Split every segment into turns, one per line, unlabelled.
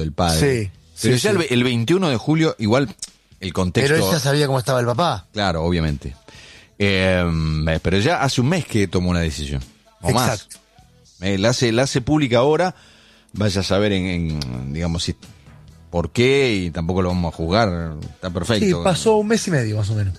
del padre.
Sí.
Pero
sí,
ya
sí.
el 21 de julio, igual el contexto...
Pero ella sabía cómo estaba el papá.
Claro, obviamente. Pero ya hace un mes que tomó una decisión. O
Exacto.
más. La hace pública ahora. Vaya a saber digamos, si por qué, y tampoco lo vamos a juzgar. Está perfecto.
Sí, pasó un mes y medio más o menos.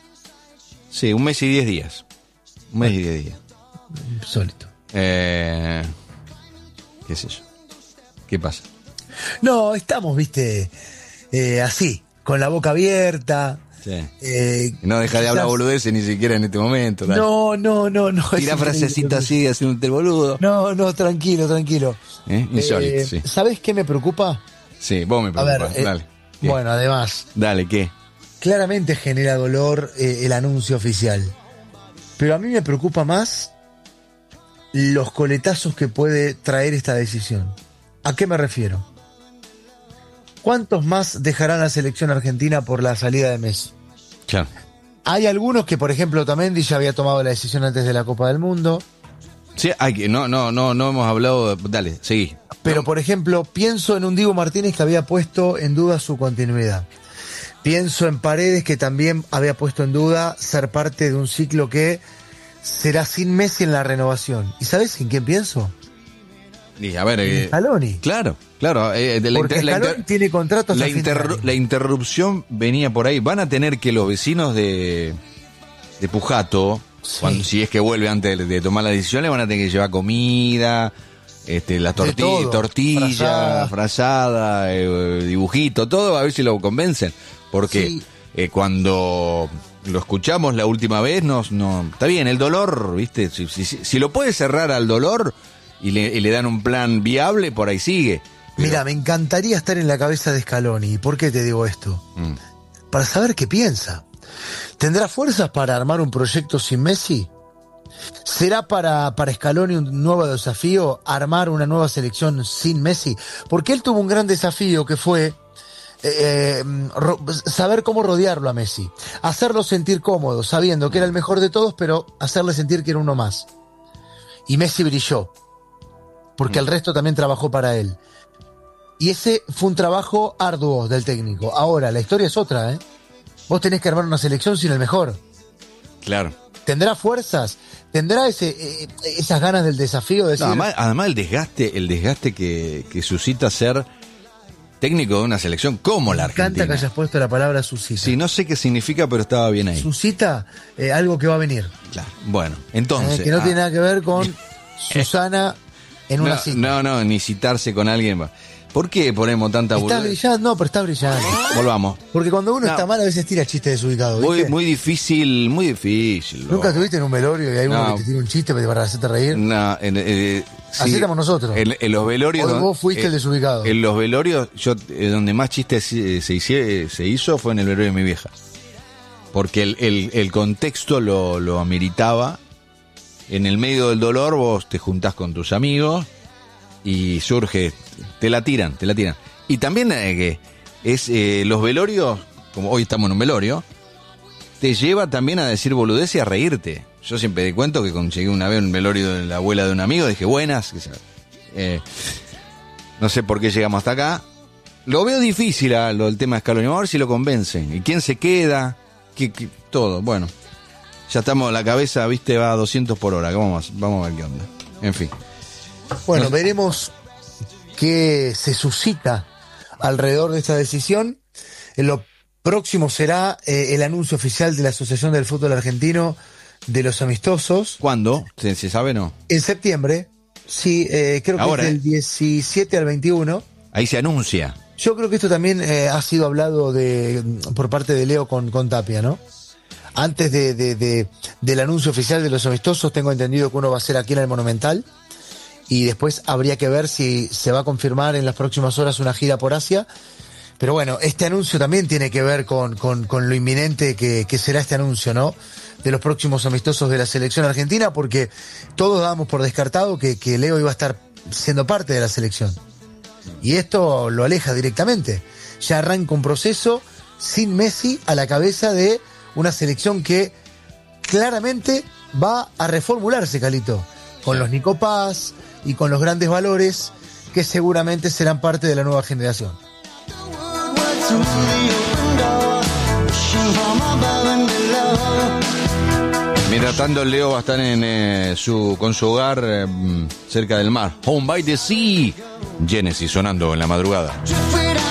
Sí, un mes y 10 días. Un mes y 10 días.
Insólito.
¿Qué es eso? ¿Qué pasa?
No, estamos, viste, así, con la boca abierta.
Sí. No deja de hablar boludeces ni siquiera en este momento. Dale.
No.
Tira frasecita así, haciéndote el boludo.
No, tranquilo.
Insólito, sí.
¿Sabés qué me preocupa?
Sí, vos me preocupás. Dale. ¿Qué?
Bueno, además,
Dale, ¿qué?
claramente genera dolor el anuncio oficial. Pero a mí me preocupa más los coletazos que puede traer esta decisión. ¿A qué me refiero? ¿Cuántos más dejarán la selección argentina por la salida de Messi?
Claro.
Hay algunos que, por ejemplo, Otamendi ya había tomado la decisión antes de la Copa del Mundo.
Sí, no hemos hablado. Dale, seguí.
Pero, por ejemplo, pienso en un Diego Martínez que había puesto en duda su continuidad. Pienso en Paredes, que también había puesto en duda ser parte de un ciclo que será sin Messi en la renovación. ¿Y sabes en quién pienso?
Y a ver,
Scaloni.
Claro.
Porque Scaloni tiene contratos a fin de año.
La interrupción venía por ahí. Van a tener que los vecinos de Pujato,
Sí.
si es que vuelve antes de tomar la decisión, le van a tener que llevar comida, la
todo.
tortilla, frazada, dibujito, todo, a ver si lo convencen. Porque
Sí.
cuando lo escuchamos la última vez, no está bien, el dolor, ¿viste? Si lo puede cerrar al dolor y le dan un plan viable, por ahí sigue. Pero-
Mira, me encantaría estar en la cabeza de Scaloni. ¿Por qué te digo esto? Para saber qué piensa. ¿Tendrá fuerzas para armar un proyecto sin Messi? ¿Será para Scaloni un nuevo desafío armar una nueva selección sin Messi? Porque él tuvo un gran desafío que fue saber cómo rodearlo a Messi. Hacerlo sentir cómodo, sabiendo que era el mejor de todos, pero hacerle sentir que era uno más. Y Messi brilló. Porque el resto también trabajó para él. Y ese fue un trabajo arduo del técnico. Ahora, la historia es otra, ¿eh? Vos tenés que armar una selección sin el mejor.
Claro.
¿Tendrá fuerzas? ¿Tendrá esas ganas del desafío? De decir,
Además el desgaste que suscita ser técnico de una selección como la
me encanta
Argentina.
que hayas puesto la palabra suscita.
Sí, no sé qué significa, pero estaba bien ahí.
Suscita algo que va a venir.
Claro. Bueno, entonces...
Que no tiene nada que ver con Susana en una cita.
No, ni citarse con alguien. ¿Por qué ponemos tanta
Está
boludez?
brillando, no, pero está brillando.
Volvamos.
Porque cuando uno está mal a veces tira chistes desubicados, ¿viste?
Muy difícil.
¿Nunca estuviste en un velorio y hay uno que te tira un chiste para hacerte reír?
No,
Así estamos nosotros.
En los velorios...
Hoy vos fuiste el desubicado.
En los velorios, donde más chistes se hizo fue en el velorio de mi vieja. Porque el contexto lo ameritaba. En el medio del dolor vos te juntás con tus amigos y surge, te la tiran. Y también que es los velorios, como hoy estamos en un velorio, te lleva también a decir boludez y a reírte. Yo siempre te cuento que conseguí una vez un velorio de la abuela de un amigo, dije buenas, no sé por qué llegamos hasta acá. Lo veo difícil lo del tema de Scaloni, vamos a ver si lo convencen. ¿Y quién se queda? Todo, bueno. Ya estamos, la cabeza, viste, va a 200 por hora. Vamos a ver qué onda. En fin.
Bueno, veremos qué se suscita alrededor de esta decisión. En lo próximo será el anuncio oficial de la Asociación del Fútbol Argentino de los amistosos.
¿Cuándo? ¿Se sabe no?
En septiembre. Sí, creo que
Ahora,
es del 17 al 21.
Ahí se anuncia.
Yo creo que esto también ha sido hablado por parte de Leo con Tapia, ¿no? Antes del anuncio oficial de los amistosos, tengo entendido que uno va a ser aquí en el Monumental. Y después habría que ver si se va a confirmar en las próximas horas una gira por Asia. Pero bueno, este anuncio también tiene que ver con lo inminente que será este anuncio, ¿no? De los próximos amistosos de la selección argentina, porque todos dábamos por descartado que Leo iba a estar siendo parte de la selección. Y esto lo aleja directamente. Ya arranca un proceso sin Messi a la cabeza de una selección que claramente va a reformularse, Calito, con los Nico Paz y con los grandes valores que seguramente serán parte de la nueva generación.
Mientras tanto, Leo va a estar con su hogar cerca del mar. Home by the Sea. Genesis sonando en la madrugada.